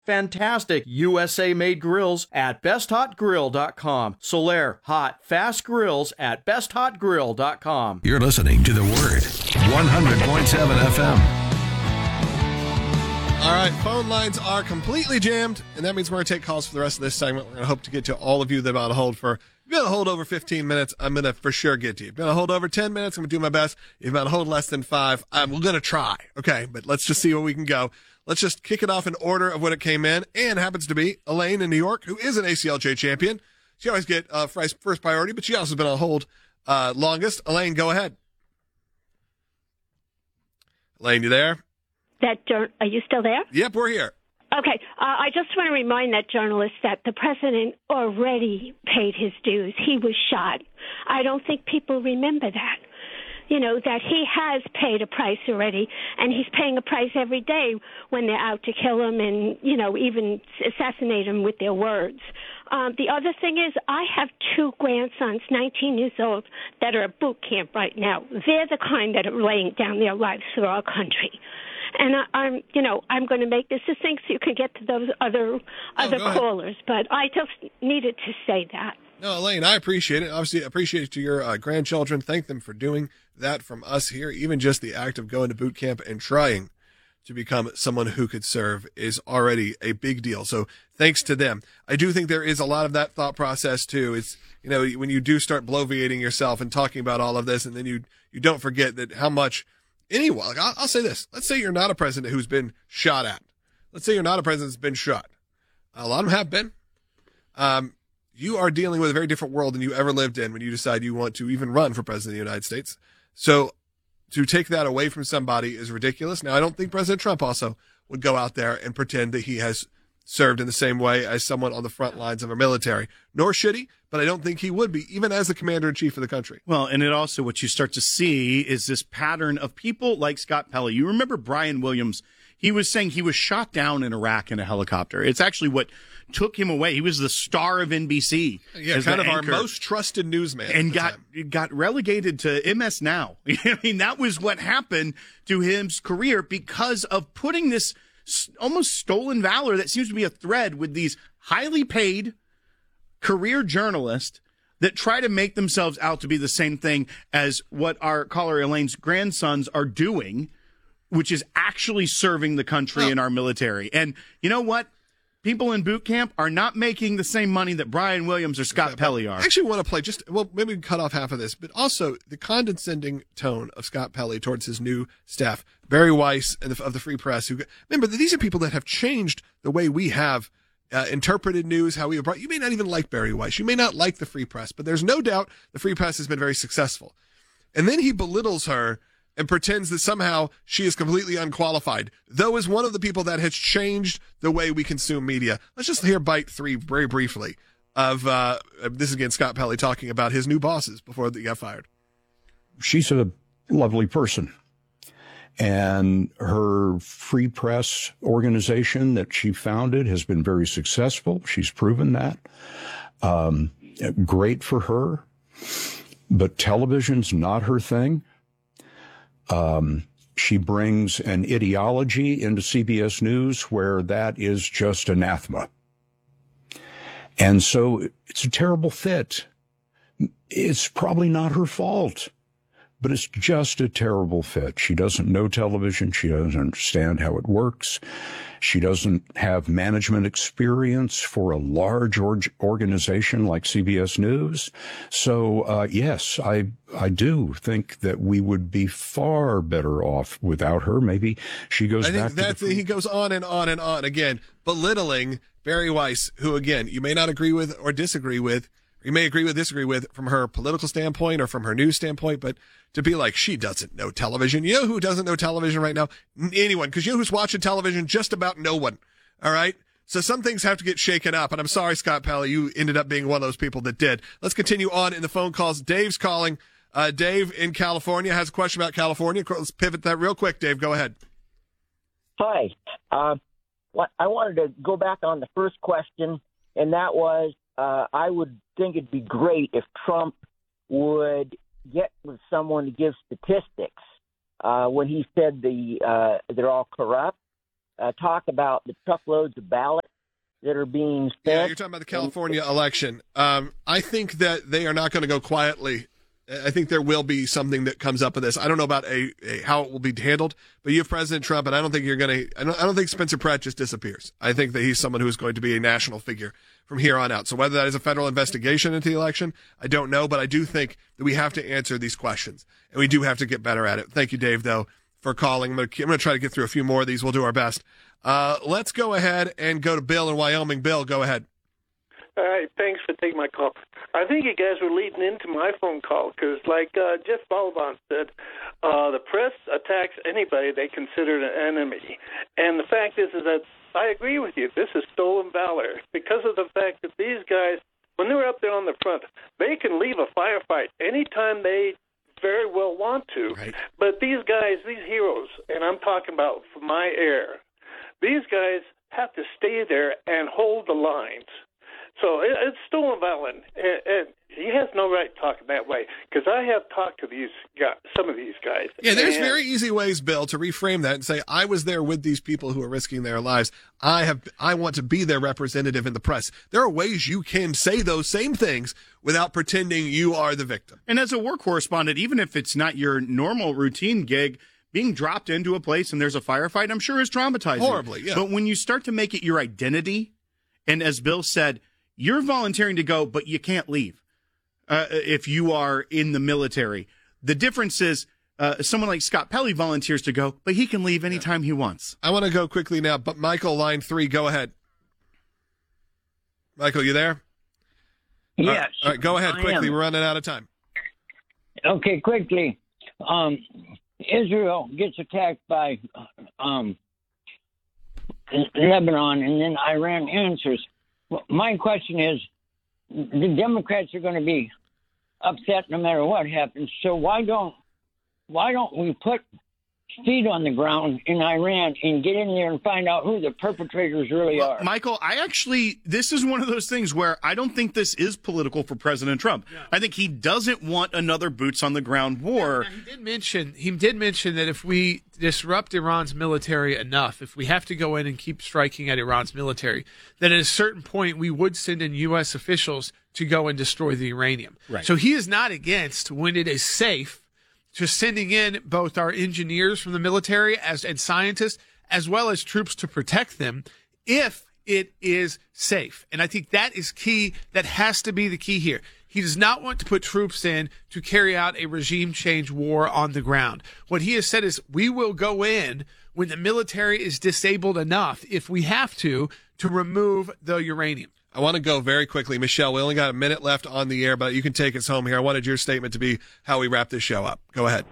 fantastic USA-made grills at besthotgrill.com. Solaire Hot Fast Grills at besthotgrill.com. You're listening to The Word, 100.7 FM. All right, phone lines are completely jammed, and that means we're going to take calls for the rest of this segment. We're going to hope to get to all of you that have been on hold for. If you've been on hold over 15 minutes, I'm going to for sure get to you. If you've been on hold over 10 minutes, I'm going to do my best. If you've been on hold less than 5, we're going to try, okay? But let's just see where we can go. Let's just kick it off in order of when it came in, and happens to be Elaine in New York, who is an ACLJ champion. She always get first priority, but she also has been on hold longest. Elaine, go ahead. Elaine, you there? Are you still there? Yep, we're here. Okay. I just want to remind that journalist that the president already paid his dues. He was shot. I don't think people remember that. You know, that he has paid a price already, and he's paying a price every day when they're out to kill him and, you know, even assassinate him with their words. The other thing is I have 2 grandsons, 19 years old, that are at boot camp right now. They're the kind that are laying down their lives for our country. And I'm going to make this succinct so you can get to those other callers. But I just needed to say that. No, Elaine, I appreciate it. Obviously, appreciate it to your grandchildren. Thank them for doing that from us here. Even just the act of going to boot camp and trying to become someone who could serve is already a big deal. So thanks to them. I do think there is a lot of that thought process too. It's, you know, when you do start bloviating yourself and talking about all of this, and then you don't forget that how much anyone, like I'll say this. Let's say you're not a president who's been shot at. Let's say you're not a president that's been shot. A lot of them have been. You are dealing with a very different world than you ever lived in when you decide you want to even run for president of the United States. So to take that away from somebody is ridiculous. Now, I don't think President Trump also would go out there and pretend that he has served in the same way as someone on the front lines of our military, nor should he, but I don't think he would be, even as the commander-in-chief of the country. Well, and it also, what you start to see is this pattern of people like Scott Pelley. You remember Brian Williams, he was saying he was shot down in Iraq in a helicopter. It's actually what took him away. He was the star of NBC. Yeah, kind of our most trusted newsman. And got relegated to MS Now. I mean, that was what happened to his career because of putting this almost stolen valor that seems to be a thread with these highly paid career journalists that try to make themselves out to be the same thing as what our caller Elaine's grandsons are doing, which is actually serving the country in our military. And you know what? People in boot camp are not making the same money that Brian Williams or Scott Pelley are. I actually want to play maybe we can cut off half of this, but also the condescending tone of Scott Pelley towards his new staff, Barry Weiss and of the Free Press. Remember, these are people that have changed the way we have interpreted news, how we have brought. You may not even like Barry Weiss. You may not like the Free Press, but there's no doubt the Free Press has been very successful. And then he belittles her and pretends that somehow she is completely unqualified, though is one of the people that has changed the way we consume media. Let's just hear bite 3 very briefly of this is again Scott Pelley talking about his new bosses before they got fired. She's a lovely person, and her Free Press organization that she founded has been very successful. She's proven that. Great for her, but television's not her thing. She brings an ideology into CBS News where that is just anathema. And so it's a terrible fit. It's probably not her fault, but it's just a terrible fit. She doesn't know television. She doesn't understand how it works. She doesn't have management experience for a large organization like CBS News. So, yes, I do think that we would be far better off without her. Maybe she goes back to he goes on and on and on, again, belittling Barry Weiss, who, again, you may not agree with or disagree with. You may agree with, disagree with from her political standpoint or from her news standpoint, but to be like, she doesn't know television. You know who doesn't know television right now? Anyone. Because you know who's watching television? Just about no one. All right? So some things have to get shaken up. And I'm sorry, Scott Pelley, you ended up being one of those people that did. Let's continue on in the phone calls. Dave's calling. Dave in California has a question about California. Let's pivot that real quick. Dave, go ahead. Hi. I wanted to go back on the first question, and that was, I would think it'd be great if Trump would get with someone to give statistics. When he said they're all corrupt, talk about the truckloads of ballots that are being spent. Yeah, you're talking about the California election. I think that they are not going to go quietly. I think there will be something that comes up with this. I don't know about how it will be handled, but you have President Trump, and I don't think you're going to. I don't think Spencer Pratt just disappears. I think that he's someone who is going to be a national figure from here on out. So whether that is a federal investigation into the election, I don't know, but I do think that we have to answer these questions, and we do have to get better at it. Thank you, Dave, though, for calling. I'm going to try to get through a few more of these. We'll do our best. Let's go ahead and go to Bill in Wyoming. Bill, go ahead. All right, thanks for taking my call. I think you guys were leading into my phone call because, like Jeff Balaban said, the press attacks anybody they consider an enemy. And the fact is that I agree with you. This is stolen valor because of the fact that these guys, when they're up there on the front, they can leave a firefight anytime they very well want to. Right. But these guys, these heroes, and I'm talking about from my air, these guys have to stay there and hold the lines. So it's stolen valor, and he has no right talking that way because I have talked to these guys, some of these guys. Yeah, there's very easy ways, Bill, to reframe that and say, I was there with these people who are risking their lives. I want to be their representative in the press. There are ways you can say those same things without pretending you are the victim. And as a war correspondent, even if it's not your normal routine gig, being dropped into a place and there's a firefight, I'm sure is traumatizing. Horribly, yeah. But when you start to make it your identity, and as Bill said, you're volunteering to go, but you can't leave if you are in the military. The difference is someone like Scott Pelley volunteers to go, but he can leave anytime he wants. I want to go quickly now, but Michael, line 3, go ahead. Michael, you there? Yes. All right, go ahead quickly. We're running out of time. Okay, quickly. Israel gets attacked by Lebanon, and then Iran answers. My question is, the Democrats are going to be upset no matter what happens. So why don't we put feet on the ground in Iran and get in there and find out who the perpetrators really are? Michael, this is one of those things where I don't think this is political for President Trump. Yeah. I think he doesn't want another boots on the ground war. He did mention that if we disrupt Iran's military enough, if we have to go in and keep striking at Iran's military, then at a certain point we would send in U.S. officials to go and destroy the uranium. Right. So he is not against, when it is safe, to sending in both our engineers from the military and scientists, as well as troops to protect them, if it is safe. And I think that is key. That has to be the key here. He does not want to put troops in to carry out a regime change war on the ground. What he has said is we will go in when the military is disabled enough, if we have to remove the uranium. I want to go very quickly. Michelle, we only got a minute left on the air, but you can take us home here. I wanted your statement to be how we wrap this show up. Go ahead.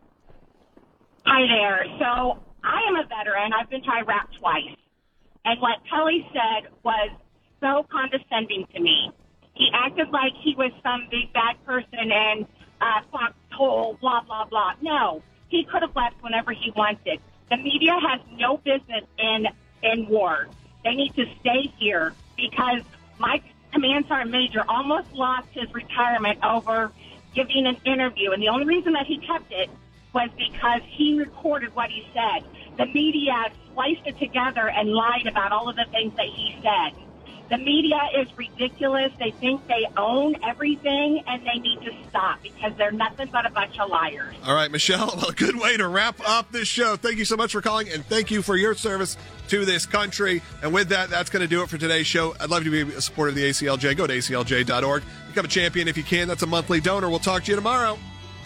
Hi there. So I am a veteran. I've been to Iraq twice. And what Pelley said was so condescending to me. He acted like he was some big bad person and foxhole, blah, blah, blah. No, he could have left whenever he wanted. The media has no business in war. They need to stay here because my command sergeant major almost lost his retirement over giving an interview. And the only reason that he kept it was because he recorded what he said. The media spliced it together and lied about all of the things that he said. The media is ridiculous. They think they own everything, and they need to stop because they're nothing but a bunch of liars. All right, Michelle, well, a good way to wrap up this show. Thank you so much for calling, and thank you for your service to this country. And with that, that's going to do it for today's show. I'd love to be a supporter of the ACLJ. Go to aclj.org. Become a champion if you can. That's a monthly donor. We'll talk to you tomorrow.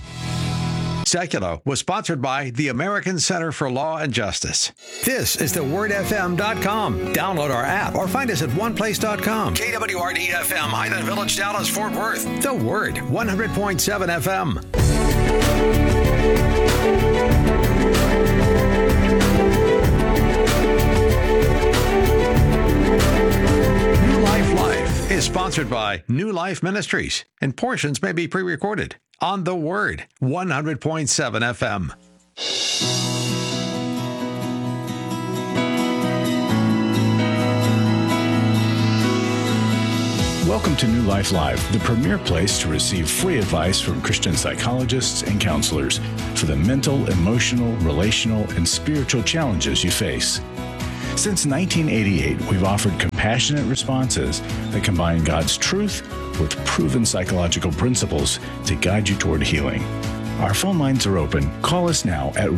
Secular was sponsored by the American Center for Law and Justice. This is thewordfm.com. Download our app or find us at oneplace.com. KWRD-FM, Highland Village, Dallas, Fort Worth. The Word, 100.7 FM. New Life Life is sponsored by New Life Ministries, and portions may be pre-recorded. On The Word, 100.7 FM. Welcome to New Life Live, the premier place to receive free advice from Christian psychologists and counselors for the mental, emotional, relational, and spiritual challenges you face. Since 1988, we've offered compassionate responses that combine God's truth with proven psychological principles to guide you toward healing. Our phone lines are open. Call us now at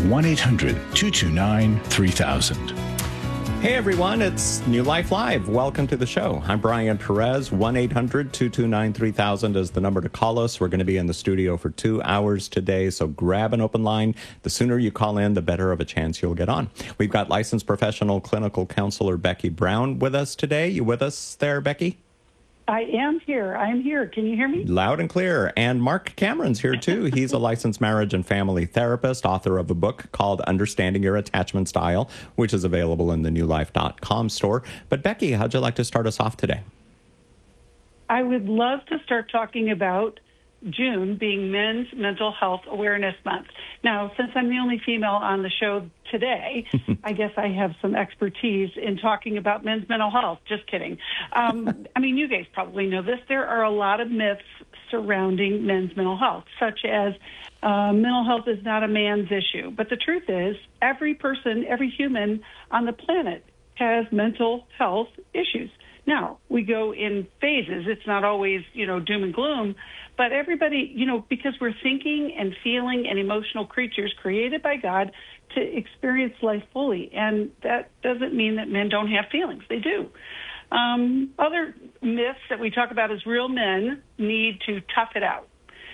1-800-229-3000. Hey everyone, it's New Life Live. Welcome to the show. I'm Brian Perez. 1-800-229-3000 is the number to call us. We're going to be in the studio for 2 hours today, so grab an open line. The sooner you call in, the better of a chance you'll get on. We've got licensed professional clinical counselor Becky Brown with us today. You with us there, Becky? I am here. Can you hear me? Loud and clear. And Mark Cameron's here, too. He's a licensed marriage and family therapist, author of a book called Understanding Your Attachment Style, which is available in the newlife.com store. But Becky, how'd you like to start us off today? I would love to start talking about June being Men's Mental Health Awareness Month. Now, since I'm the only female on the show today, I guess I have some expertise in talking about men's mental health. Just kidding. I mean, you guys probably know this. There are a lot of myths surrounding men's mental health, such as mental health is not a man's issue. But the truth is, every person, every human on the planet has mental health issues. Now, we go in phases. It's not always, doom and gloom. But everybody, because we're thinking and feeling and emotional creatures created by God to experience life fully. And that doesn't mean that men don't have feelings. They do. Other myths that we talk about is real men need to tough it out.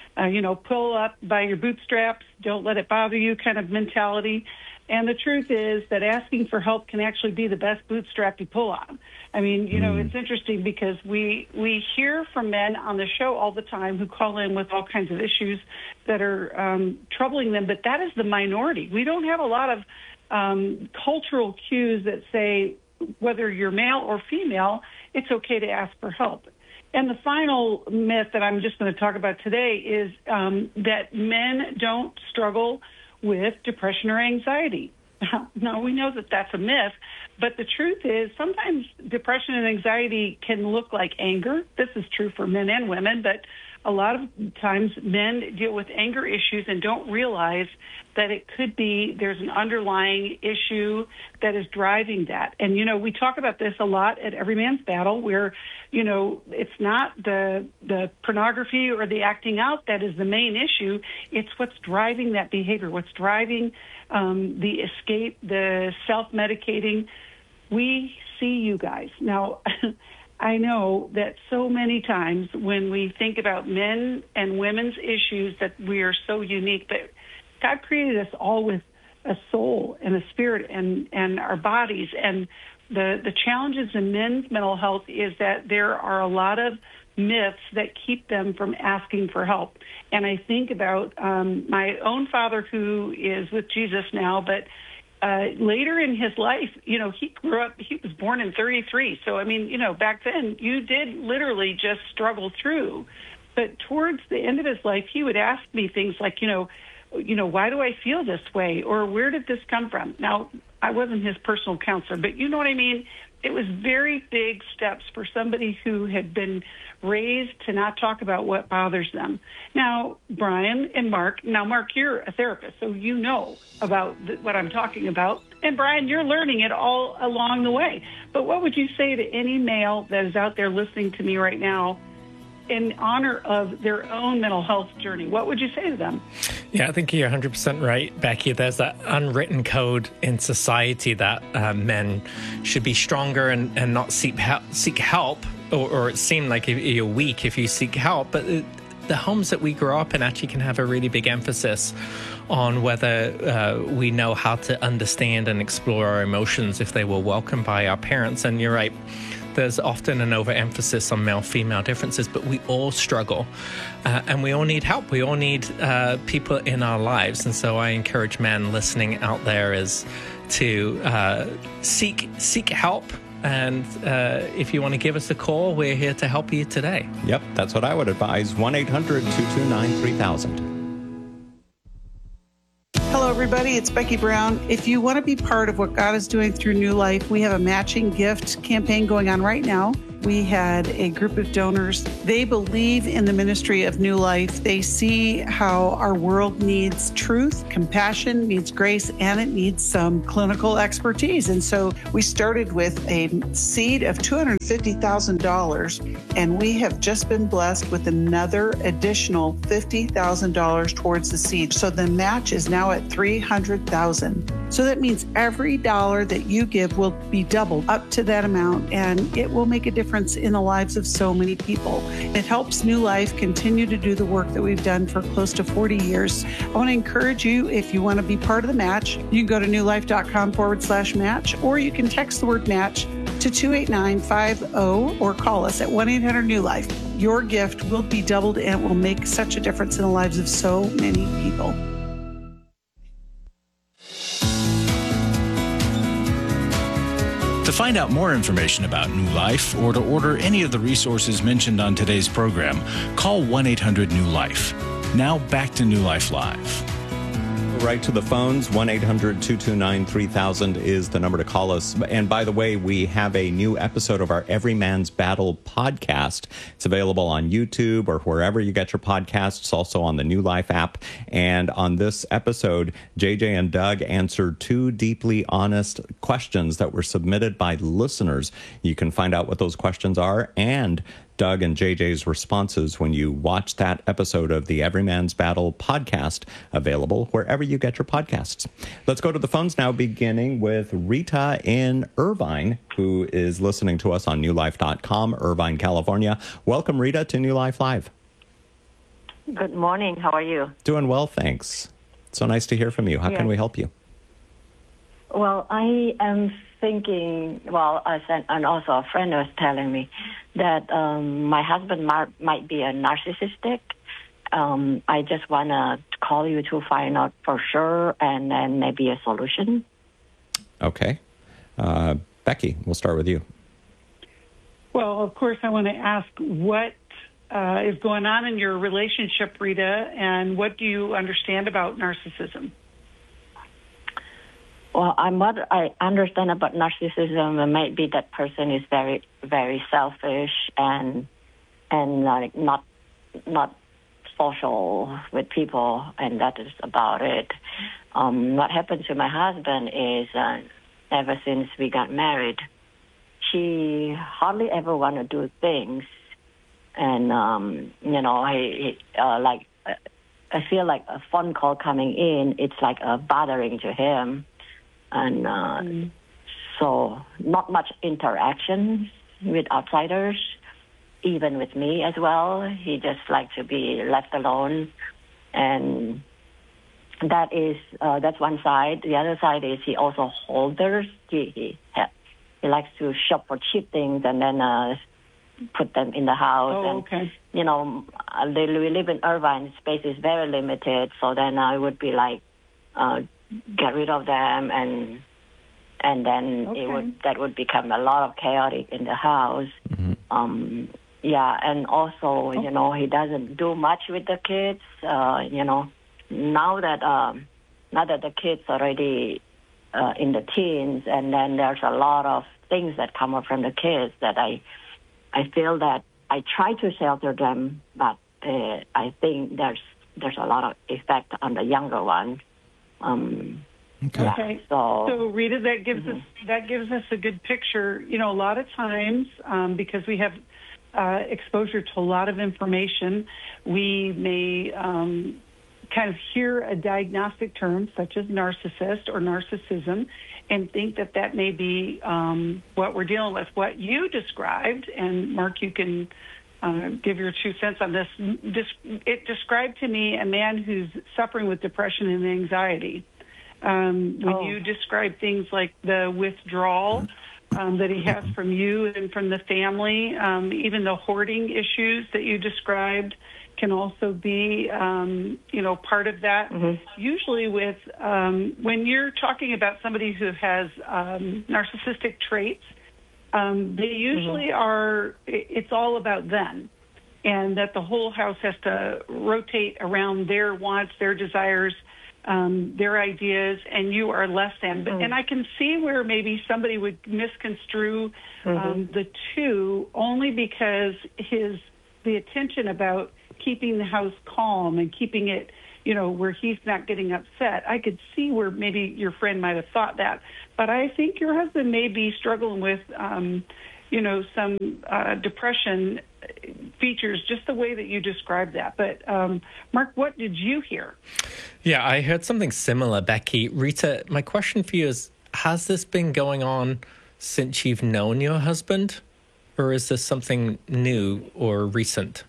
Pull up by your bootstraps, don't let it bother you kind of mentality. And the truth is that asking for help can actually be the best bootstrap you pull on. I mean, it's interesting because we hear from men on the show all the time who call in with all kinds of issues that are troubling them, but that is the minority. We don't have a lot of cultural cues that say whether you're male or female, it's okay to ask for help. And the final myth that I'm just going to talk about today is that men don't struggle with depression or anxiety. Now, we know that that's a myth, but the truth is sometimes depression and anxiety can look like anger. This is true for men and women, but a lot of times men deal with anger issues and don't realize that it could be there's an underlying issue that is driving that. And, we talk about this a lot at Every Man's Battle where, it's not the pornography or the acting out that is the main issue. It's what's driving that behavior, what's driving the escape, the self-medicating. We see you guys. Now, I know that so many times when we think about men and women's issues that we are so unique, but God created us all with a soul and a spirit and our bodies. And the challenges in men's mental health is that there are a lot of myths that keep them from asking for help. And I think about my own father who is with Jesus now, but later in his life, he grew up, he was born in 1933. So, back then you did literally just struggle through. But towards the end of his life, he would ask me things like, why do I feel this way? Or where did this come from? Now, I wasn't his personal counselor, but you know what I mean? It was very big steps for somebody who had been raised to not talk about what bothers them. Now, Brian and Mark, Mark, you're a therapist, so you know about what I'm talking about. And Brian, you're learning it all along the way. But what would you say to any male that is out there listening to me right now in honor of their own mental health journey? What would you say to them? Yeah, I think you're 100% right, Becky. There's that unwritten code in society that men should be stronger and not seek help, or it seems like you're weak if you seek help. But the homes that we grow up in actually can have a really big emphasis on whether we know how to understand and explore our emotions if they were welcomed by our parents. And you're right. There's often an overemphasis on male-female differences, but we all struggle and we all need help. We all need people in our lives. And so I encourage men listening out there is to seek help. And if you want to give us a call, we're here to help you today. Yep, that's what I would advise. 1-800-229-3000. Hello, everybody. It's Becky Brown. If you want to be part of what God is doing through New Life, we have a matching gift campaign going on right now. we had a group of donors. They believe in the ministry of New Life. They see how our world needs truth, compassion, needs grace, and it needs some clinical expertise. And so we started with a seed of $250,000, and we have just been blessed with another additional $50,000 towards the seed. So the match is now at $300,000. So that means every dollar that you give will be doubled up to that amount, and it will make a difference in the lives of so many people. It helps New Life continue to do the work that we've done for close to 40 years. I want to encourage you, if you want to be part of the match, you can go to newlife.com/match, or you can text the word match to 28950 or call us at 1-800-NEW-LIFE. Your gift will be doubled and will make such a difference in the lives of so many people. To find out more information about New Life or to order any of the resources mentioned on today's program, call 1-800-NEW-LIFE. Now back to New Life Live. Right to the phones. 1-800-229-3000 is the number to call us. And by the way, we have a new episode of our Every Man's Battle podcast. It's available on YouTube or wherever you get your podcasts, also on the New Life app. And on this episode, JJ and Doug answered 2 deeply honest questions that were submitted by listeners. You can find out what those questions are and Doug and JJ's responses when you watch that episode of the Every Man's Battle podcast, available wherever you get your podcasts. Let's go to the phones now, beginning with Rita in Irvine, who is listening to us on newlife.com, Irvine, California. Welcome, Rita, to New Life Live. Good morning. How are you? Doing well, thanks. So nice to hear from you. How can we help you? Well, I am thinking, and also a friend was telling me that my husband might be a narcissistic. I just want to call you to find out for sure and then maybe a solution. Okay. Becky, we'll start with you. Well, of course, I want to ask what is going on in your relationship, Rita, and what do you understand about narcissism? Well, what I understand about narcissism, it might be that person is very, very selfish and like not social with people, and that is about it. What happened to my husband is ever since we got married, she hardly ever want to do things, and I feel like a phone call coming in, it's like bothering to him. And so not much interaction with outsiders, even with me as well. He just likes to be left alone. And that's one side. The other side is he also holders. He likes to shop for cheap things and then put them in the house. Oh, okay. We live in Irvine. Space is very limited. So then I would be like, get rid of them, and then that would become a lot of chaotic in the house. Mm-hmm. And also, he doesn't do much with the kids. Now that the kids already in the teens, and then there's a lot of things that come up from the kids that I feel that I try to shelter them, but I think there's a lot of effect on the younger one. Okay. So Rita, that gives us a good picture. A lot of times, because we have exposure to a lot of information, we may kind of hear a diagnostic term such as narcissist or narcissism and think that may be what we're dealing with. What you described, and Mark, you can give your 2 cents on this. It described to me a man who's suffering with depression and anxiety. When you describe things like the withdrawal that he has from you and from the family, even the hoarding issues that you described can also be, part of that. Mm-hmm. Usually when you're talking about somebody who has narcissistic traits, they usually are, it's all about them, and that the whole house has to rotate around their wants, their desires, their ideas, and you are less than. And I can see where maybe somebody would misconstrue the two, only because the attention about keeping the house calm and keeping it, where he's not getting upset. I could see where maybe your friend might have thought that. But I think your husband may be struggling with, some depression features, just the way that you described that. But, Mark, what did you hear? Yeah, I heard something similar, Becky. Rita, my question for you is, has this been going on since you've known your husband? Or is this something new or recent?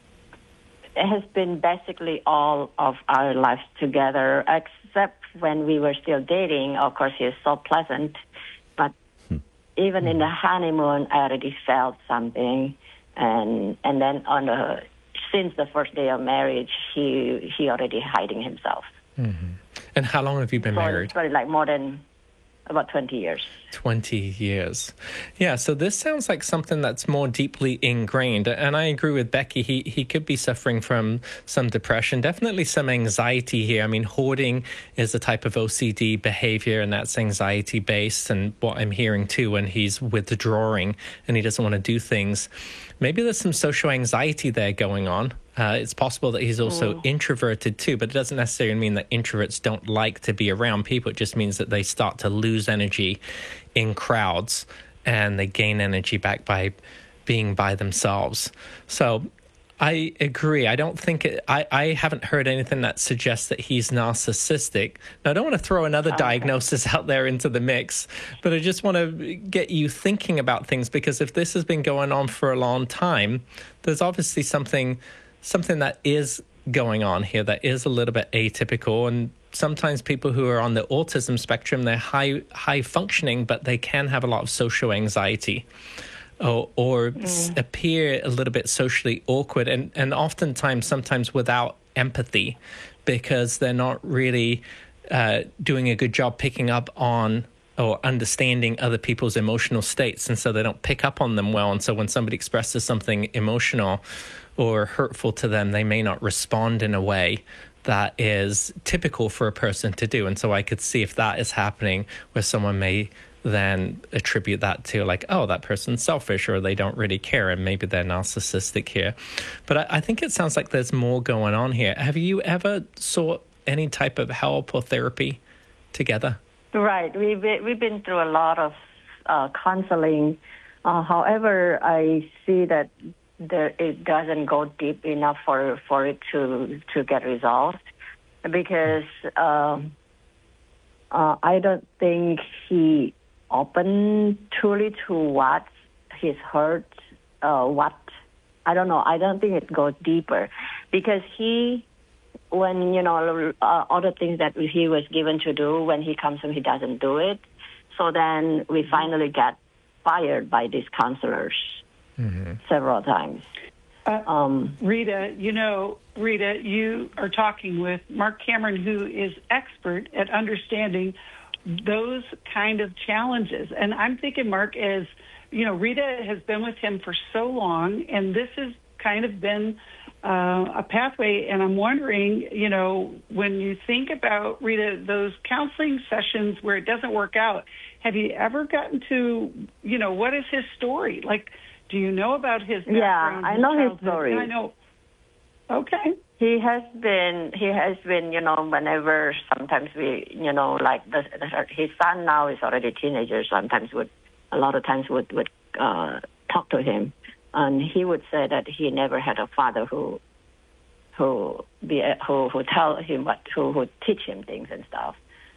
It has been basically all of our lives together, except when we were still dating. Of course, he is so pleasant. But even in the honeymoon, I already felt something. And then since the first day of marriage, he already hiding himself. Mm-hmm. And how long have you been married? It's probably like more than about 20 years. 20 years. Yeah, so this sounds like something that's more deeply ingrained. And I agree with Becky. He could be suffering from some depression, definitely some anxiety here. I mean, hoarding is a type of OCD behavior, and that's anxiety-based. And what I'm hearing, too, when he's withdrawing and he doesn't want to do things, maybe there's some social anxiety there going on. It's possible that he's also introverted too, but it doesn't necessarily mean that introverts don't like to be around people. It just means that they start to lose energy in crowds and they gain energy back by being by themselves. So I agree. I don't think I haven't heard anything that suggests that he's narcissistic. Now, I don't want to throw another diagnosis out there into the mix, but I just want to get you thinking about things, because if this has been going on for a long time, there's obviously something that is going on here that is a little bit atypical. And sometimes people who are on the autism spectrum, they're high functioning, but they can have a lot of social anxiety or appear a little bit socially awkward, and oftentimes sometimes without empathy, because they're not really doing a good job picking up on or understanding other people's emotional states, and so they don't pick up on them well. And so when somebody expresses something emotional or hurtful to them, they may not respond in a way that is typical for a person to do. And so I could see if that is happening, where someone may then attribute that to like, oh, that person's selfish, or they don't really care, and maybe they're narcissistic here. But I think it sounds like there's more going on here. Have you ever sought any type of help or therapy together? Right. We've been through a lot of counseling. However, I see that it doesn't go deep enough for it to get resolved, because I don't think he opened truly to what he's hurt. I don't know. I don't think it goes deeper, because when all the things that he was given to do, when he comes home, he doesn't do it. So then we finally got fired by these counselors several times. Rita, you are talking with Mark Cameron, who is expert at understanding those kind of challenges. And I'm thinking, Mark, as Rita has been with him for so long, and this has kind of been a pathway. And I'm wondering, when you think about, Rita, those counseling sessions where it doesn't work out, have you ever gotten to, what is his story? Like, do you know about his background? Yeah, I know his story. I know. Okay. He has been, whenever sometimes we, like his son now is already a teenager, sometimes a lot of times would talk to him. And he would say that he never had a father who tell him who teach him things and stuff.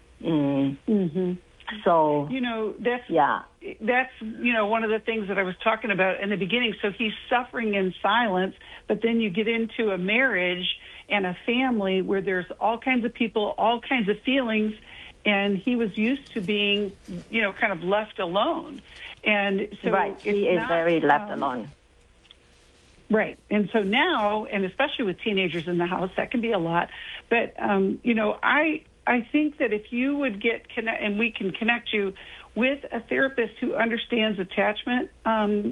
So that's one of the things that I was talking about in the beginning. So he's suffering in silence, but then you get into a marriage and a family where there's all kinds of people, all kinds of feelings, and he was used to being, kind of left alone. And so he is very left alone. Right. And so now, and especially with teenagers in the house, that can be a lot. But, I think that if you would and we can connect you with a therapist who understands attachment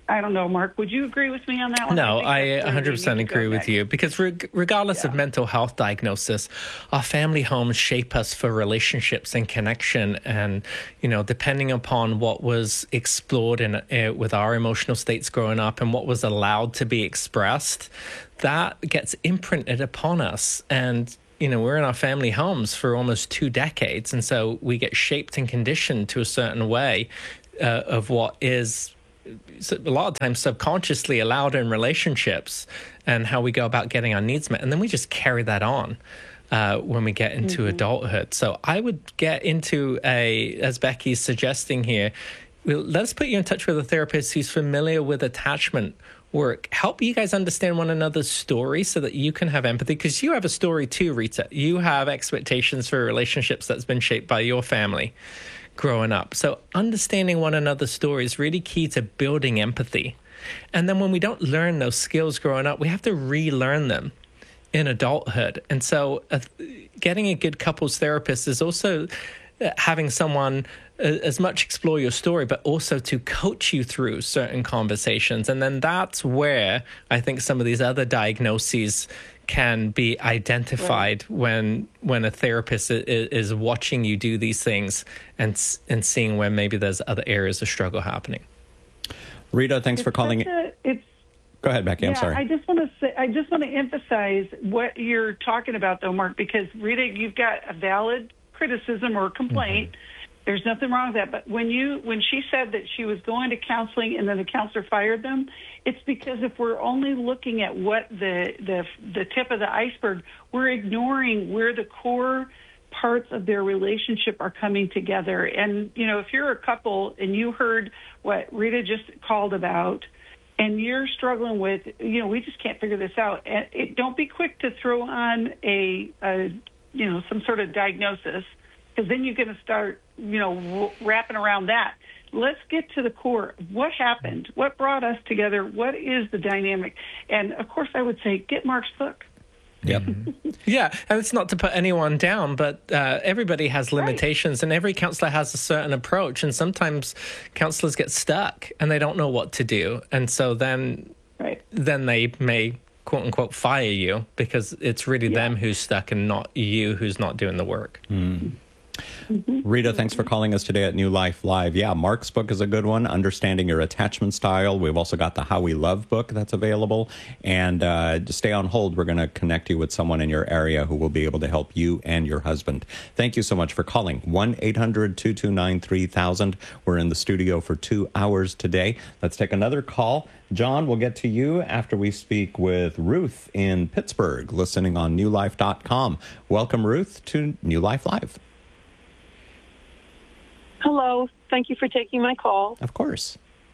I don't know, Mark, would you agree with me on that one? No, I I 100% agree with you, because regardless of mental health diagnosis, our family homes shape us for relationships and connection. And, depending upon what was explored with our emotional states growing up and what was allowed to be expressed, that gets imprinted upon us. And, we're in our family homes for almost 2 decades. And so we get shaped and conditioned to a certain way of what is a lot of times subconsciously allowed in relationships and how we go about getting our needs met. And then we just carry that on when we get into adulthood. So I would get into as Becky's suggesting here, let's put you in touch with a therapist who's familiar with attachment work. Help you guys understand one another's story so that you can have empathy, because you have a story too, Rita. You have expectations for relationships that's been shaped by your family growing up. So understanding one another's story is really key to building empathy. And then when we don't learn those skills growing up, we have to relearn them in adulthood. And so getting a good couples therapist is also having someone as much explore your story, but also to coach you through certain conversations. And then that's where I think some of these other diagnoses can be identified when a therapist is watching you do these things and seeing where maybe there's other areas of struggle happening. Rita, thanks for calling. Go ahead, Becky. I'm sorry. I just want to emphasize what you're talking about, though, Mark, because Rita, you've got a valid criticism or complaint. There's nothing wrong with that. But when she said that she was going to counseling and then the counselor fired them, it's because if we're only looking at what the tip of the iceberg, we're ignoring where the core parts of their relationship are coming together. And, if you're a couple and you heard what Rita just called about, and you're struggling with, we just can't figure this out, and don't be quick to throw on some sort of diagnosis, because then you're going to start, wrapping around that. Let's get to the core. What happened? What brought us together? What is the dynamic? And, of course, I would say get Mark's book. Yep. Yeah, and it's not to put anyone down, but everybody has limitations, and every counselor has a certain approach, and sometimes counselors get stuck and they don't know what to do, and so then they may quote unquote fire you because it's really them who's stuck and not you who's not doing the work. Rita, thanks for calling us today at New Life Live. Yeah, Mark's book is a good one, Understanding Your Attachment Style. We've also got the How We Love book that's available. And to stay on hold, we're going to connect you with someone in your area who will be able to help you and your husband. Thank you so much for calling. 1-800-229-3000. We're in the studio for 2 hours today. Let's take another call. John, we'll get to you after we speak with Ruth in Pittsburgh, listening on newlife.com. Welcome, Ruth, to New Life Live. Hello. Thank you for taking my call. Of course.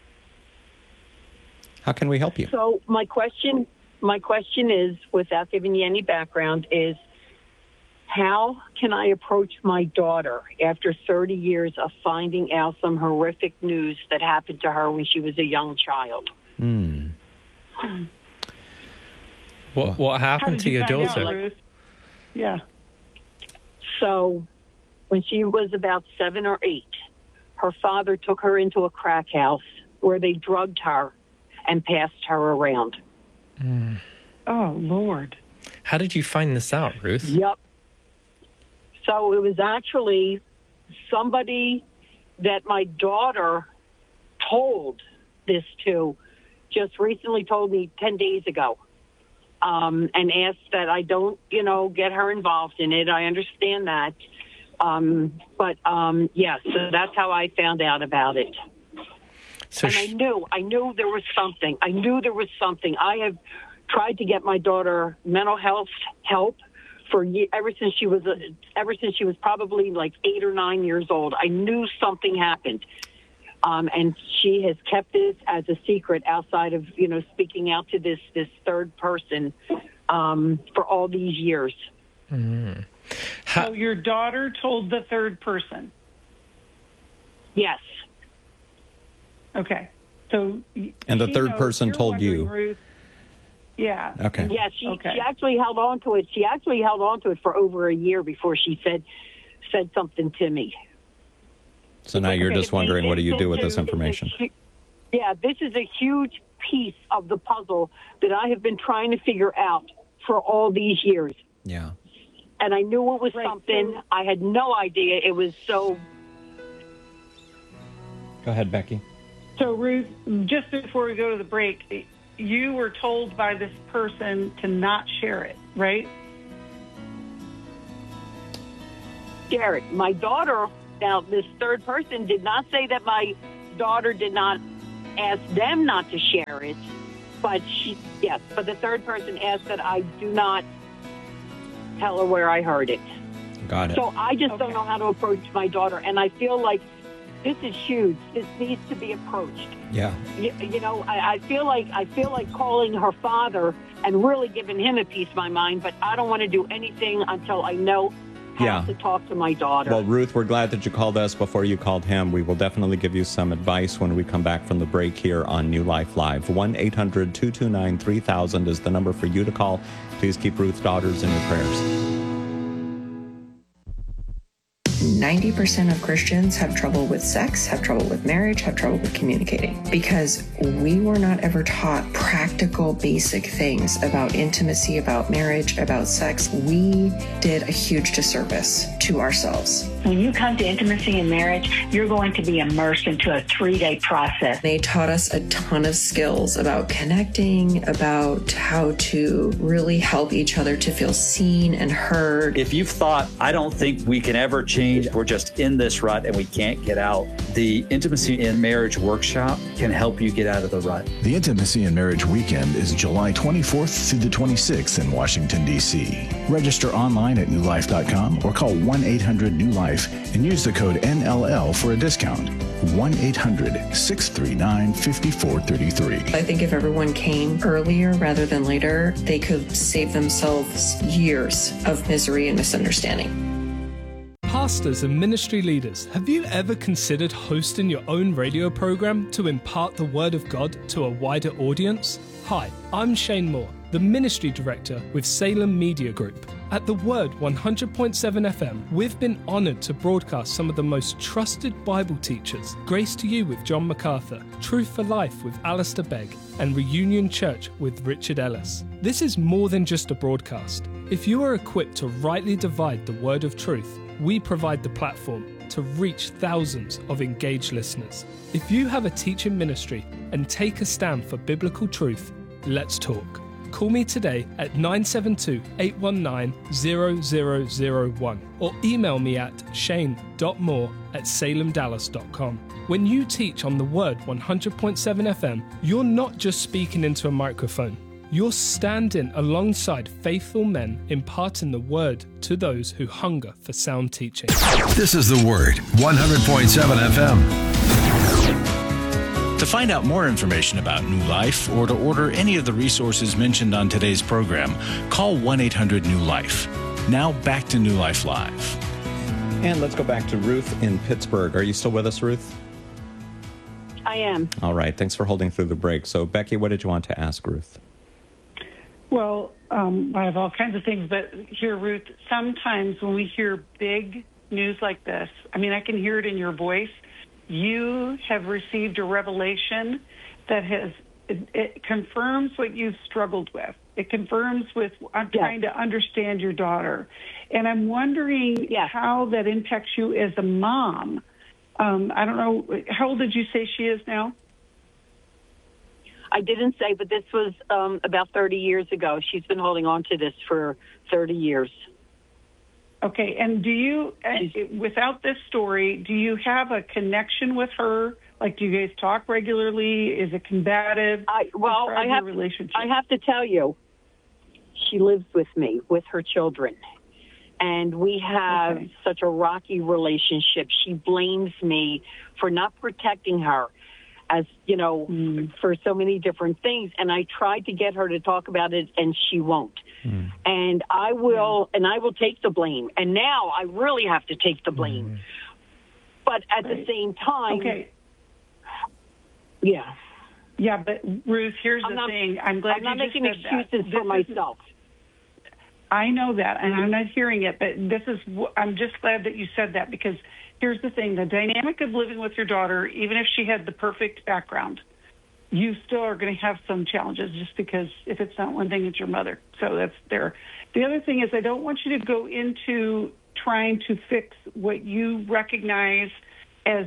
How can we help you? So my question is, without giving you any background, is how can I approach my daughter after 30 years of finding out some horrific news that happened to her when she was a young child? What happened to your daughter? Yeah. So when she was about 7 or 8, her father took her into a crack house where they drugged her and passed her around. Oh, Lord. How did you find this out, Ruth? Yep. So it was actually somebody that my daughter told this to, just recently told me 10 days ago, and asked that I don't, get her involved in it. I understand that. Yes, so that's how I found out about it. So and I knew there was something. I have tried to get my daughter mental health help ever since she was probably like 8 or 9 years old. I knew something happened. And she has kept this as a secret outside of, speaking out to this third person for all these years. So your daughter told the third person? Yes. Okay. So and the third person told you? Ruth, yeah. Okay. Yeah, she actually held on to it. She actually held on to it for over a year before she said something to me. So now you're just wondering, what do you do with this information? Yeah, this is a huge piece of the puzzle that I have been trying to figure out for all these years. Yeah. And I knew it was something. I had no idea it was so. Go ahead, Becky. So, Ruth, just before we go to the break, you were told by this person to not share it, right? Share it. My daughter, now this third person did not say that my daughter did not ask them not to share it, but but the third person asked that I do not tell her where I heard it. Got it. So I just don't know how to approach my daughter, and I feel like this is huge. This needs to be approached. Yeah. You know, I feel like calling her father and really giving him a piece of my mind, but I don't want to do anything until I know how to talk to my daughter. Well, Ruth, we're glad that you called us before you called him. We will definitely give you some advice when we come back from the break here on New Life Live. 1-800-229-3000 is the number for you to call. Please keep Ruth's daughters in your prayers. 90% of Christians have trouble with sex, have trouble with marriage, have trouble with communicating because we were not ever taught practical, basic things about intimacy, about marriage, about sex. We did a huge disservice to ourselves. When you come to intimacy and marriage, you're going to be immersed into a 3-day process. They taught us a ton of skills about connecting, about how to really help each other to feel seen and heard. If you've thought, I don't think we can ever change, we're just in this rut and we can't get out, the Intimacy in Marriage Workshop can help you get out of the rut. The Intimacy and Marriage Weekend is July 24th through the 26th in Washington, D.C. Register online at newlife.com or call 1-800-NEW-LIFE and use the code NLL for a discount. 1-800-639-5433. I think if everyone came earlier rather than later, they could save themselves years of misery and misunderstanding. Pastors and ministry leaders, have you ever considered hosting your own radio program to impart the Word of God to a wider audience? Hi, I'm Shane Moore, the Ministry Director with Salem Media Group. At The Word 100.7 FM, we've been honored to broadcast some of the most trusted Bible teachers, Grace to You with John MacArthur, Truth for Life with Alistair Begg, and Reunion Church with Richard Ellis. This is more than just a broadcast. If you are equipped to rightly divide the word of truth, we provide the platform to reach thousands of engaged listeners. If you have a teaching ministry and take a stand for biblical truth, let's talk. Call me today at 972-819-0001 or email me at shane.moore@salemdallas.com. When you teach on the Word 100.7 FM, you're not just speaking into a microphone. You're standing alongside faithful men imparting the Word to those who hunger for sound teaching. This is The Word, 100.7 FM. To find out more information about New Life or to order any of the resources mentioned on today's program, call 1-800-NEW-LIFE. Now back to New Life Live. And let's go back to Ruth in Pittsburgh. Are you still with us, Ruth? I am. All right. Thanks for holding through the break. So, Becky, what did you want to ask Ruth? Well, I have all kinds of things, but here, Ruth, sometimes when we hear big news like this, I mean, I can hear it in your voice. You have received a revelation that it confirms what you've struggled with. It confirms with, I'm trying to understand your daughter. And I'm wondering how that impacts you as a mom. I don't know, how old did you say she is now? I didn't say, but this was about 30 years ago. She's been holding on to this for 30 years. Okay, and do you, without this story, do you have a connection with her? Like, do you guys talk regularly? Is it combative? I have to tell you, she lives with me, with her children. And we have such a rocky relationship. She blames me for not protecting her, as you know, for so many different things. And I tried to get her to talk about it, and she won't. And I will take the blame. And now I really have to take the blame. But at the same time, yeah. But Ruth, here's the thing. I'm glad I'm not you just making said excuses for myself. I know that, and I'm not hearing it. But I'm just glad that you said that, because here's the thing: the dynamic of living with your daughter, even if she had the perfect background, you still are going to have some challenges just because if it's not one thing, it's your mother. So that's there. The other thing is I don't want you to go into trying to fix what you recognize as,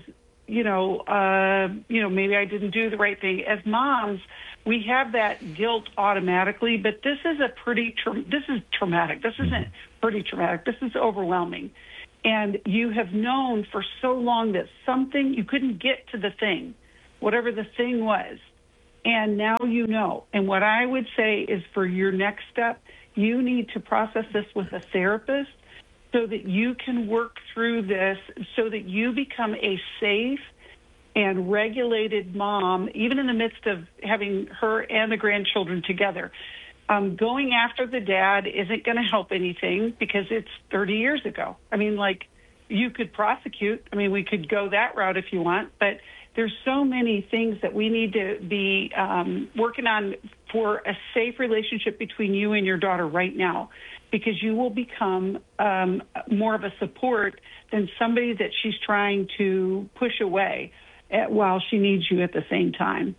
maybe I didn't do the right thing. As moms, we have that guilt automatically, but this is this is traumatic. This isn't pretty traumatic. This is overwhelming. And you have known for so long that something, you couldn't get to the thing, whatever the thing was. And now you know. And what I would say is for your next step, you need to process this with a therapist so that you can work through this, so that you become a safe and regulated mom, even in the midst of having her and the grandchildren together. Going after the dad isn't going to help anything because it's 30 years ago. I mean, you could prosecute. I mean, we could go that route if you want, but there's so many things that we need to be working on for a safe relationship between you and your daughter right now, because you will become more of a support than somebody that she's trying to push away while she needs you at the same time.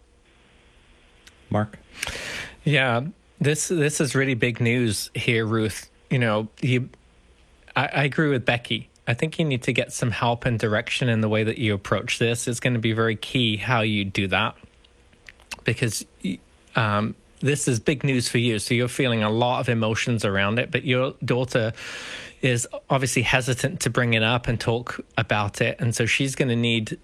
Mark? Yeah, this is really big news here, Ruth. I agree with Becky. I think you need to get some help and direction in the way that you approach this. It's going to be very key how you do that, because this is big news for you. So you're feeling a lot of emotions around it, but your daughter is obviously hesitant to bring it up and talk about it. And so she's going to need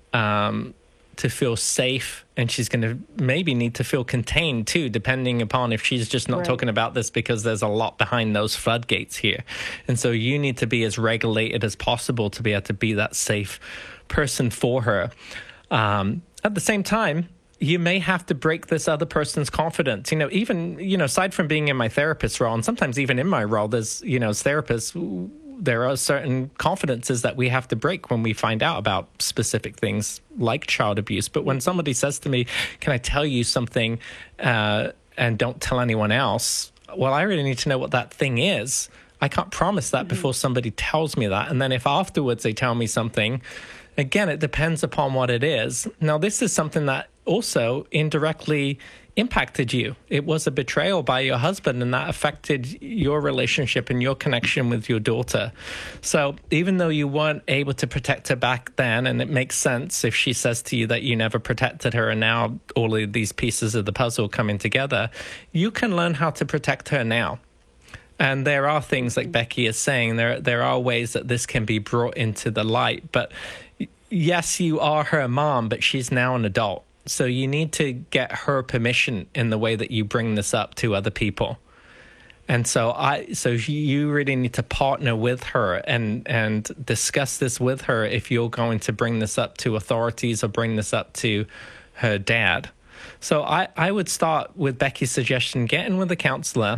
to feel safe, and she's going to maybe need to feel contained too, depending upon if she's just not talking about this, because there's a lot behind those floodgates here. And so you need to be as regulated as possible to be able to be that safe person for her. At the same time, you may have to break this other person's confidence. Even aside from being in my therapist role, and sometimes even in my role, there's, as therapists, there are certain confidences that we have to break when we find out about specific things like child abuse. But when somebody says to me, can I tell you something and don't tell anyone else? Well, I really need to know what that thing is. I can't promise that before somebody tells me that. And then if afterwards they tell me something, again, it depends upon what it is. Now, this is something that also indirectly impacted you. It was a betrayal by your husband, and that affected your relationship and your connection with your daughter. So even though you weren't able to protect her back then, and it makes sense if she says to you that you never protected her and now all of these pieces of the puzzle coming together, you can learn how to protect her now. And there are things, like Becky is saying, there are ways that this can be brought into the light. But yes, you are her mom, but she's now an adult. So you need to get her permission in the way that you bring this up to other people. And so you really need to partner with her and discuss this with her if you're going to bring this up to authorities or bring this up to her dad. So I would start with Becky's suggestion, get in with a counselor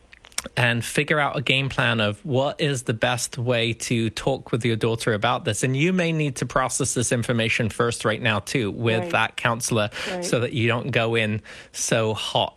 and figure out a game plan of what is the best way to talk with your daughter about this. And you may need to process this information first right now, too, with that counselor so that you don't go in so hot.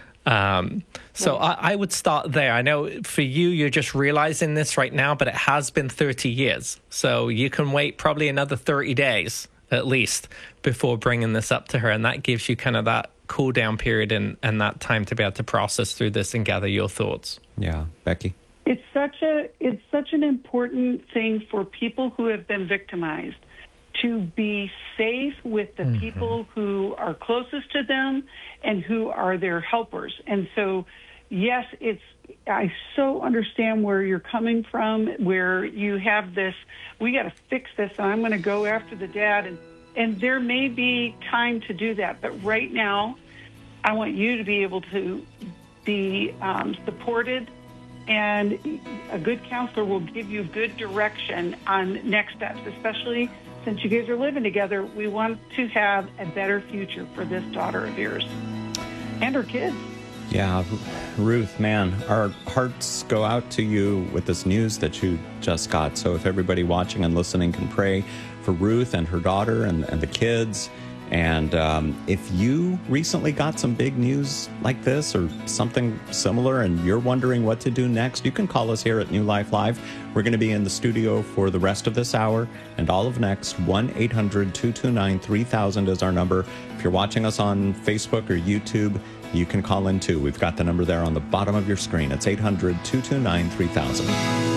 I would start there. I know for you, you're just realizing this right now, but it has been 30 years. So you can wait probably another 30 days at least before bringing this up to her. And that gives you kind of that cool down period and that time to be able to process through this and gather your thoughts. Yeah. Becky? It's such an important thing for people who have been victimized to be safe with the people who are closest to them and who are their helpers. And so, yes, I so understand where you're coming from, where you have this, we got to fix this, and I'm going to go after the dad. And there may be time to do that. But right now, I want you to be able to be supported, and a good counselor will give you good direction on next steps, especially since you guys are living together. We want to have a better future for this daughter of yours and her kids. Yeah, Ruth, man, our hearts go out to you with this news that you just got. So if everybody watching and listening can pray for Ruth and her daughter and the kids, And if you recently got some big news like this or something similar and you're wondering what to do next, you can call us here at New Life Live. We're going to be in the studio for the rest of this hour and all of next. 1-800-229-3000 is our number. If you're watching us on Facebook or YouTube, you can call in too. We've got the number there on the bottom of your screen. It's 800-229-3000.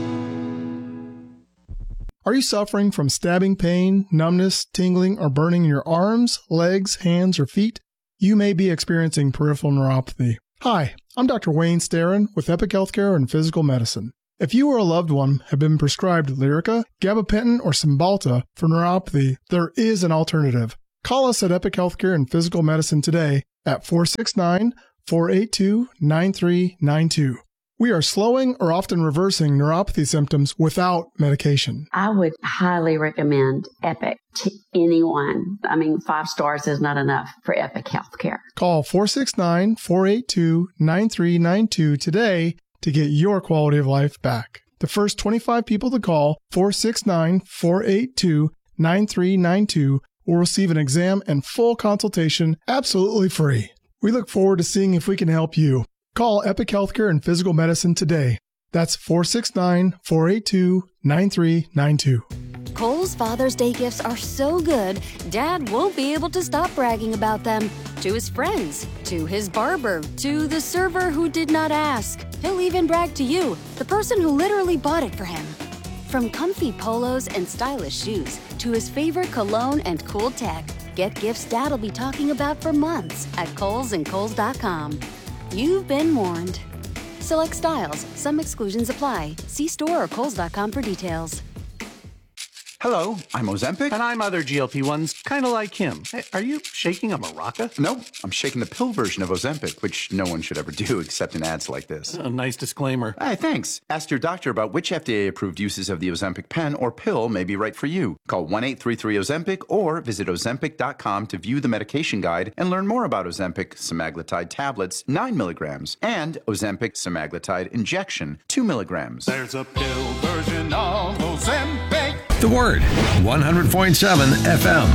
Are you suffering from stabbing pain, numbness, tingling, or burning in your arms, legs, hands, or feet? You may be experiencing peripheral neuropathy. Hi, I'm Dr. Wayne Starrin with Epic Healthcare and Physical Medicine. If you or a loved one have been prescribed Lyrica, gabapentin, or Cymbalta for neuropathy, there is an alternative. Call us at Epic Healthcare and Physical Medicine today at 469-482-9392. We are slowing or often reversing neuropathy symptoms without medication. I would highly recommend Epic to anyone. 5 stars is not enough for Epic Healthcare. Call 469-482-9392 today to get your quality of life back. The first 25 people to call 469-482-9392 will receive an exam and full consultation absolutely free. We look forward to seeing if we can help you. Call Epic Healthcare and Physical Medicine today. That's 469-482-9392. Kohl's Father's Day gifts are so good, Dad won't be able to stop bragging about them. To his friends, to his barber, to the server who did not ask. He'll even brag to you, the person who literally bought it for him. From comfy polos and stylish shoes, to his favorite cologne and cool tech, get gifts Dad'll be talking about for months at Kohl's and Kohls.com. You've been warned. Select styles. Some exclusions apply. See store or Kohls.com for details. Hello, I'm Ozempic. And I'm other GLP-1s, kind of like him. Hey, are you shaking a maraca? No, I'm shaking the pill version of Ozempic, which no one should ever do except in ads like this. A nice disclaimer. Hey, thanks. Ask your doctor about which FDA-approved uses of the Ozempic pen or pill may be right for you. Call 1-833-OZEMPIC or visit Ozempic.com to view the medication guide and learn more about Ozempic semaglutide tablets, 9 milligrams, and Ozempic semaglutide injection, 2 milligrams. There's a pill version of Ozempic. The Word, 100.7 FM.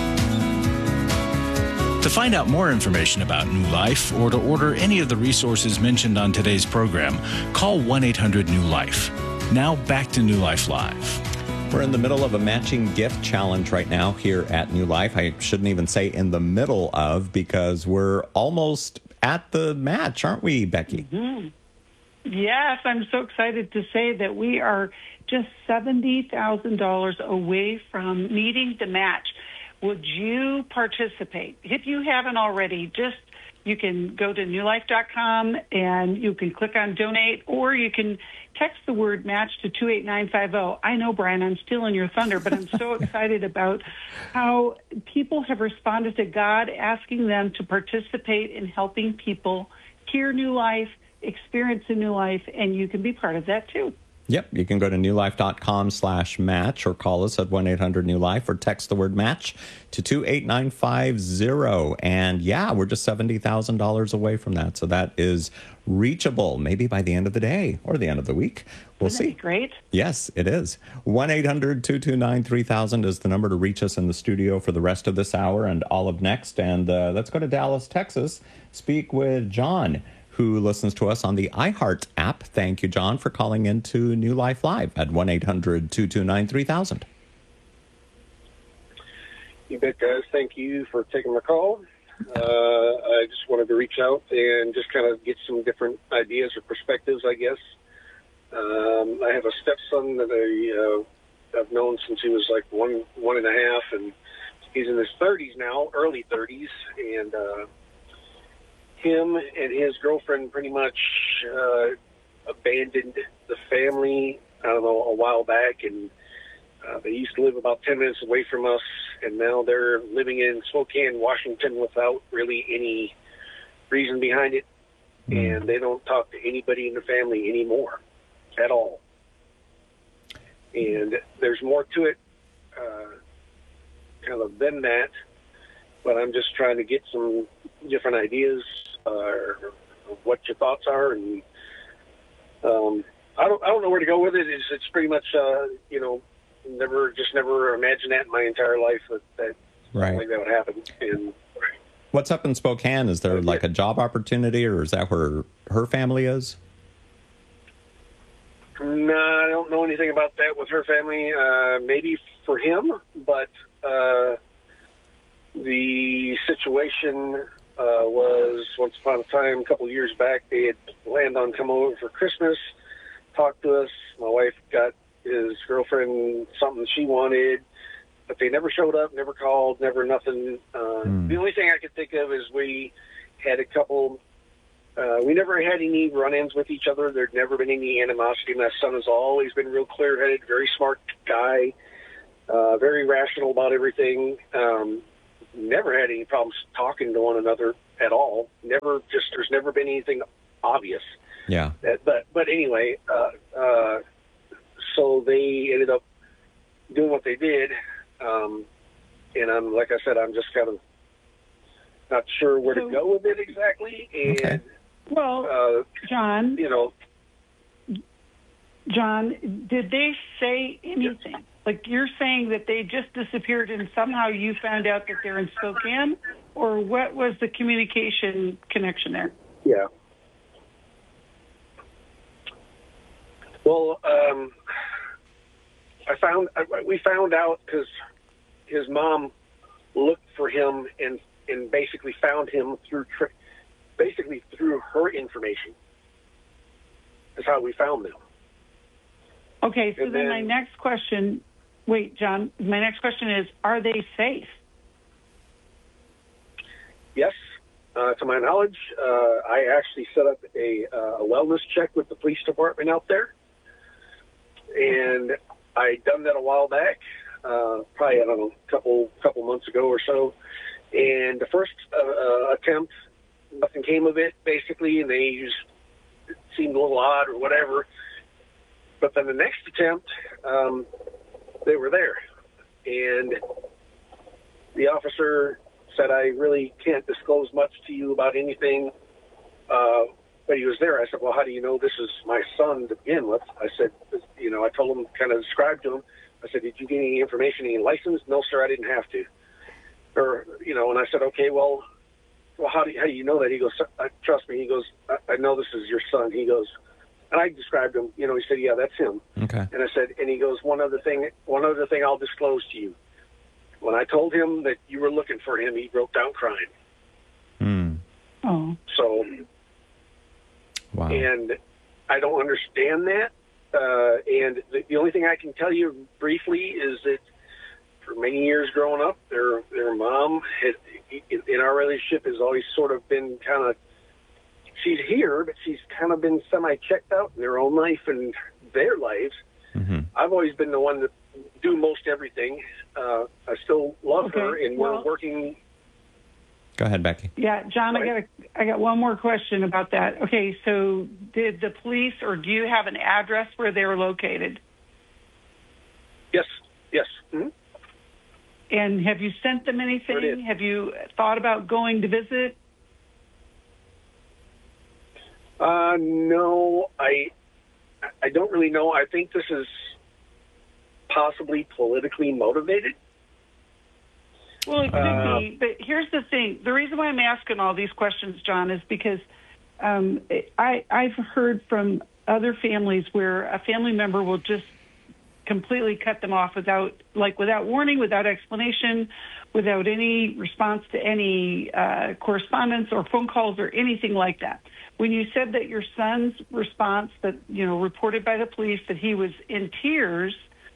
To find out more information about New Life or to order any of the resources mentioned on today's program, call 1-800-NEW-LIFE. Now back to New Life Live. We're in the middle of a matching gift challenge right now here at New Life. I shouldn't even say in the middle of, because we're almost at the match, aren't we, Becky? Mm-hmm. Yes, I'm so excited to say that we are just $70,000 away from meeting the match. Would you participate? If you haven't already, you can go to newlife.com and you can click on donate, or you can text the word match to 28950. I know, Brian, I'm stealing your thunder, but I'm so excited about how people have responded to God asking them to participate in helping people hear New Life, experience a new life, and you can be part of that too. Yep, you can go to newlife.com/match or call us at 1-800-NEW-LIFE or text the word match to 28950. And yeah, we're just $70,000 away from that. So that is reachable maybe by the end of the day or the end of the week. We'll see. Great. Yes, it is. 1-800-229-3000 is the number to reach us in the studio for the rest of this hour and all of next. And let's go to Dallas, Texas, speak with John, who listens to us on the iHeart app. Thank you, John, for calling into New Life Live at 1-800-229-3000. You bet, guys. Thank you for taking my call. I just wanted to reach out and just kind of get some different ideas or perspectives, I guess. I have a stepson that I've known since he was like one and a half, and he's in his 30s now, early 30s, and him and his girlfriend pretty much abandoned the family, I don't know, a while back, and they used to live about 10 minutes away from us, and now they're living in Spokane, Washington, without really any reason behind it, and they don't talk to anybody in the family anymore at all. And there's more to it kind of than that, but I'm just trying to get some different ideas what your thoughts are, and I don't know where to go with it. It's pretty much never imagined that in my entire life that Right. Like that would happen. And what's up in Spokane? Is there like a job opportunity, or is that where her family is? no, I don't know anything about that with her family. Maybe for him, but the situation was once upon a time, a couple of years back, they had planned on coming over for Christmas, talked to us. My wife got his girlfriend something she wanted, but they never showed up, never called, never nothing. The only thing I could think of is we had a couple. We never had any run-ins with each other. There'd never been any animosity. My son has always been real clear-headed, very smart guy, very rational about everything. Never had any problems talking to one another at all. There's never been anything obvious. Yeah. But anyway, so they ended up doing what they did. And I'm, like I said, I'm just kind of not sure where to go with it exactly. And, well, John, John, did they say anything? Like, you're saying that they just disappeared and somehow you found out that they're in Spokane? Or what was the communication connection there? Yeah. Well, we found out because his mom looked for him and basically found him through her information. That's how we found them. Okay, so then my next question, wait, John, my next question is, are they safe? Yes, to my knowledge. I actually set up a wellness check with the police department out there. And I done that a while back, probably, I don't know, a couple months ago or so. And the first attempt, nothing came of it, basically, and they just seemed a little odd or whatever. But then the next attempt, they were there. And the officer said, I really can't disclose much to you about anything, but he was there. I said, well, how do you know this is my son to begin with? I said, I told him, kind of described to him. I said, did you get any information, any license? No, sir, I didn't have to. Or, and I said, okay, well, how do you know that? He goes, trust me. He goes, I know this is your son. He goes, and I described him, he said, yeah, that's him. Okay. And I said, and he goes, one other thing I'll disclose to you. When I told him that you were looking for him, he broke down crying. Oh. So, wow. And I don't understand that. And the only thing I can tell you briefly is that for many years growing up, their mom in our relationship has always sort of been kind of, she's here, but she's kind of been semi-checked out in their own life and their lives. Mm-hmm. I've always been the one to do most everything. I still love her, and we're working. Go ahead, Becky. Yeah, John, I got one more question about that. Okay, so did the police, or do you have an address where they were located? Yes. Mm-hmm. And have you sent them anything? Have you thought about going to visit? No, I don't really know. I think this is possibly politically motivated. Well, it could be, but here's the thing. The reason why I'm asking all these questions, John, is because I've heard from other families where a family member will just completely cut them off without warning, without explanation, without any response to any correspondence or phone calls or anything like that. When you said that your son's response that, reported by the police that he was in tears,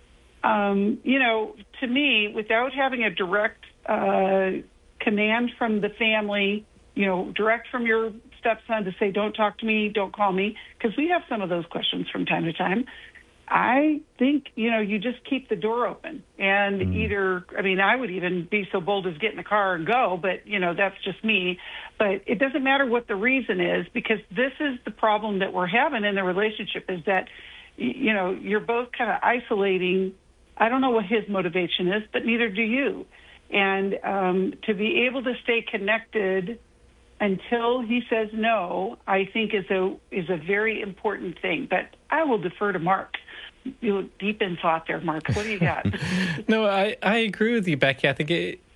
to me, without having a direct command from the family, direct from your stepson to say, don't talk to me, don't call me, because we have some of those questions from time to time. I think, you just keep the door open and I would even be so bold as get in the car and go, but, that's just me. But it doesn't matter what the reason is, because this is the problem that we're having in the relationship is that, you're both kind of isolating. I don't know what his motivation is, but neither do you. And to be able to stay connected until he says no, I think is a very important thing. But I will defer to Mark. You look deep in thought there, Mark. What do you got? No, I agree with you, Becky. I think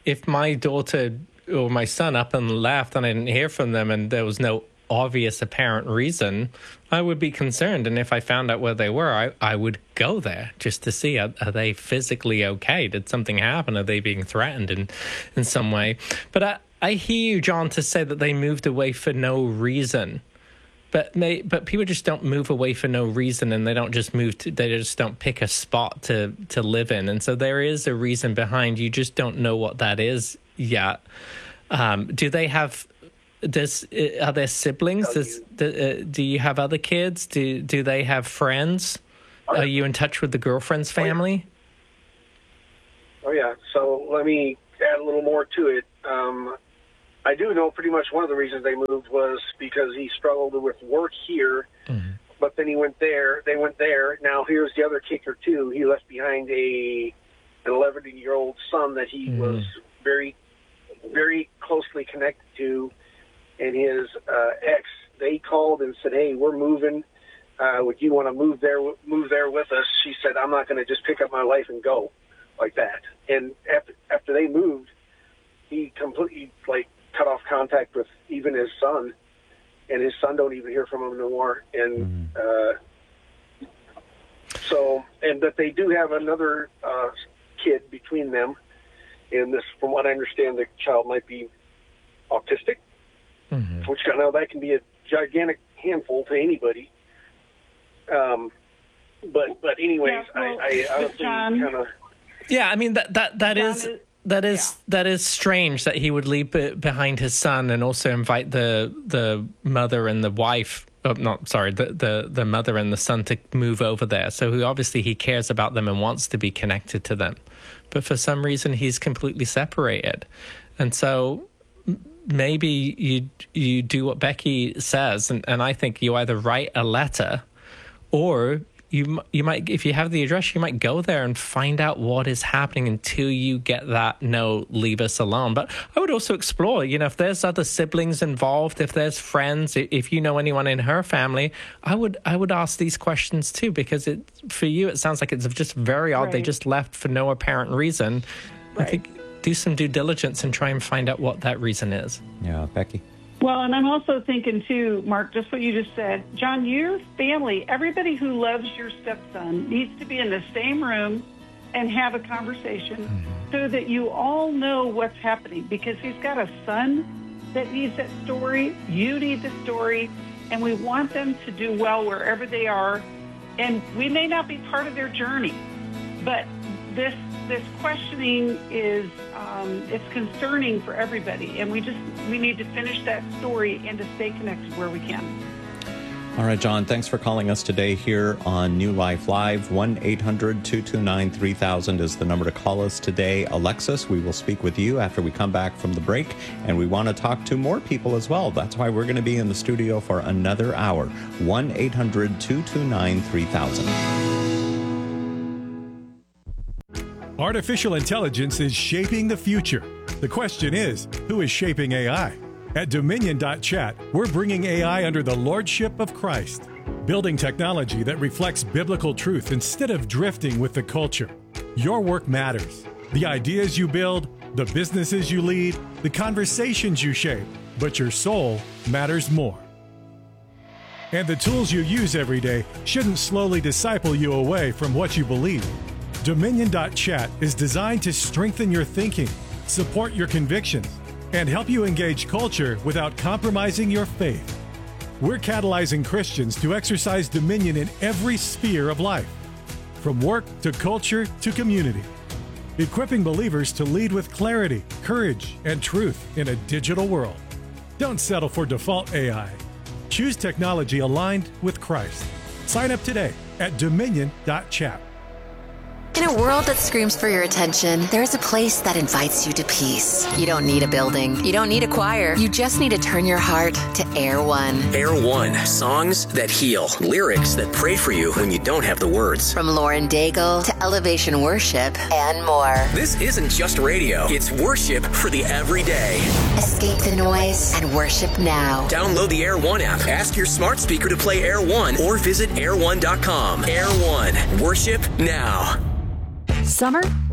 if my daughter or my son up and left and I didn't hear from them and there was no obvious apparent reason, I would be concerned. And if I found out where they were, I would go there just to see, are they physically okay? Did something happen? Are they being threatened in some way? But I hear you, John, to say that they moved away for no reason. But people just don't move away for no reason, and they don't just they just don't pick a spot to live in. And so there is a reason behind. You just don't know what that is yet. Do they have? Are there siblings? Do you have other kids? Do they have friends? Are you in touch with the girlfriend's family? Oh yeah. So let me add a little more to it. I do know pretty much one of the reasons they moved was because he struggled with work here, but then he went there. They went there. Now here's the other kicker too. He left behind an 11-year-old son that he was very, very closely connected to, and his ex. They called and said, "Hey, we're moving. Would you want to move there with us?" She said, "I'm not going to just pick up my life and go like that." And after they moved, he completely cut off contact with even his son, and his son don't even hear from him no more. And and that they do have another kid between them, and this, from what I understand, the child might be autistic, which I know that can be a gigantic handful to anybody. But anyways, I honestly kind of. Yeah, I mean that is strange that he would leave behind his son and also invite the mother and the wife. The mother and the son to move over there. So obviously he cares about them and wants to be connected to them, but for some reason he's completely separated. And so maybe you do what Becky says, and I think you either write a letter, or you might, if you have the address, you might go there and find out what is happening until you get that "no, leave us alone." But I would also explore, if there's other siblings involved, if there's friends, if you know anyone in her family, I would ask these questions too, because for you it sounds like it's just very odd. Right. They just left for no apparent reason. Right. I think do some due diligence and try and find out what that reason is. Yeah, Becky. Well, and I'm also thinking, too, Mark, just what you just said. John, your family, everybody who loves your stepson needs to be in the same room and have a conversation so that you all know what's happening, because he's got a son that needs that story. You need the story, and we want them to do well wherever they are. And we may not be part of their journey, but this questioning is it's concerning for everybody, and we need to finish that story and to stay connected where we can. All right, John, thanks for calling us today here on New Life Live. 1-800-229-3000 is the number to call us today. Alexis, we will speak with you after we come back from the break, and we want to talk to more people as well. That's why we're going to be in the studio for another hour. 1-800-229-3000. Artificial intelligence is shaping the future. The question is, who is shaping AI? At Dominion.chat, we're bringing AI under the lordship of Christ, building technology that reflects biblical truth instead of drifting with the culture. Your work matters. The ideas you build, the businesses you lead, the conversations you shape, but your soul matters more. And the tools you use every day shouldn't slowly disciple you away from what you believe. Dominion.chat is designed to strengthen your thinking, support your convictions, and help you engage culture without compromising your faith. We're catalyzing Christians to exercise dominion in every sphere of life, from work to culture to community, equipping believers to lead with clarity, courage, and truth in a digital world. Don't settle for default AI. Choose technology aligned with Christ. Sign up today at Dominion.chat. In a world that screams for your attention, there's a place that invites you to peace. You don't need a building. You don't need a choir. You just need to turn your heart to Air One. Air One. Songs that heal. Lyrics that pray for you when you don't have the words. From Lauren Daigle to Elevation Worship and more. This isn't just radio. It's worship for the everyday. Escape the noise and worship now. Download the Air One app. Ask your smart speaker to play Air One or visit air1.com. Air One. Worship now. Summer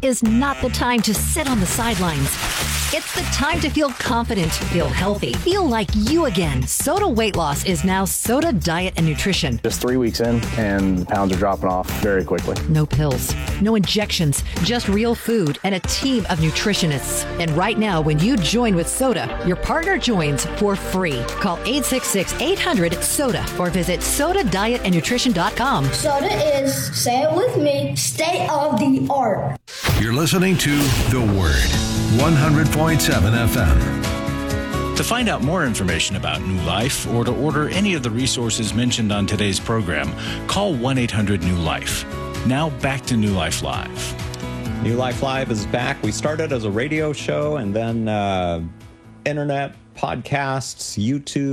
is not the time to sit on the sidelines. It's the time to feel confident, feel healthy, feel like you again. Soda Weight Loss is now Soda Diet and Nutrition. Just 3 weeks in, and the pounds are dropping off very quickly. No pills, no injections, just real food and a team of nutritionists. And right now, when you join with Soda, your partner joins for free. Call 866-800-SODA or visit sodadietandnutrition.com. Soda is, say it with me, state of the art. You're listening to The Word, 100.7 FM. To find out more information about New Life or to order any of the resources mentioned on today's program, call 1-800-NEW-LIFE. Now back to New Life Live. New Life Live is back. We started as a radio show and then internet, podcasts, YouTube.